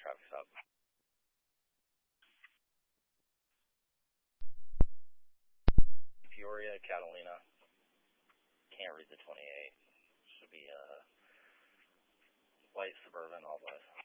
traffic stop. Peoria, Catalina. Can't read the 28. Should be white Suburban, all black.